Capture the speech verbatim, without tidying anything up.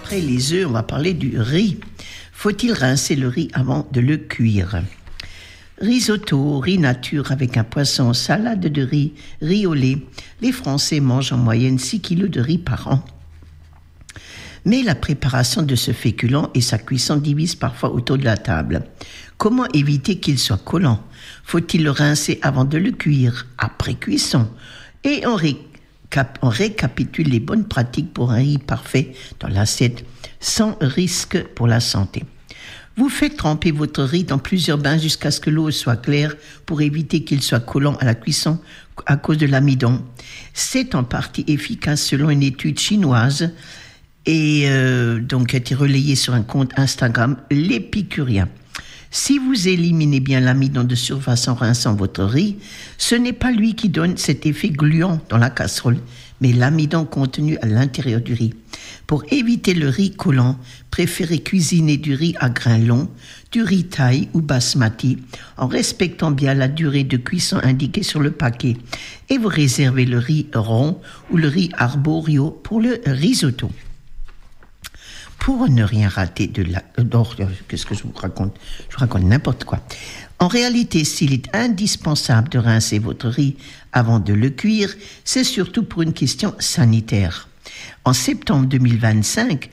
Après les œufs, on va parler du riz. Faut-il rincer le riz avant de le cuire ? Risotto, riz nature avec un poisson, salade de riz, riz au lait. Les Français mangent en moyenne six kilos de riz par an. Mais la préparation de ce féculent et sa cuisson divisent parfois autour de la table. Comment éviter qu'il soit collant ? Faut-il le rincer avant de le cuire, après cuisson ? Et on, récap- on récapitule les bonnes pratiques pour un riz parfait dans l'assiette, sans risque pour la santé. Vous faites tremper votre riz dans plusieurs bains jusqu'à ce que l'eau soit claire pour éviter qu'il soit collant à la cuisson à cause de l'amidon. C'est en partie efficace selon une étude chinoise et euh, donc a été relayée sur un compte Instagram, l'épicurien. Si vous éliminez bien l'amidon de surface en rinçant votre riz, ce n'est pas lui qui donne cet effet gluant dans la casserole, mais l'amidon contenu à l'intérieur du riz. Pour éviter le riz collant, préférez cuisiner du riz à grains longs, du riz thaï ou basmati, en respectant bien la durée de cuisson indiquée sur le paquet. Et vous réservez le riz rond ou le riz arborio pour le risotto. Pour ne rien rater de la... Oh, qu'est-ce que je vous raconte ? Je vous raconte n'importe quoi. En réalité, s'il est indispensable de rincer votre riz avant de le cuire, c'est surtout pour une question sanitaire. En septembre deux mille vingt-cinq,